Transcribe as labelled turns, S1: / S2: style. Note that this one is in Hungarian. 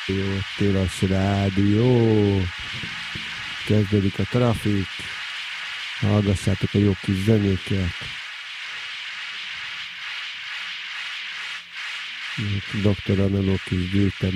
S1: Jó, Tilos Rádió. Kezdődik a trafik. Hallgassátok a jó kis zenéket. Dr. Aneló kis gyűjtem